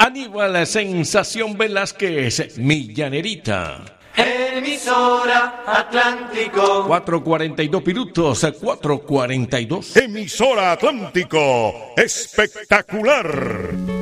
Aníbal Sensación Velázquez, Mi Llanerita. Emisora Atlántico. 4:42 minutos, 4:42. Emisora Atlántico, espectacular.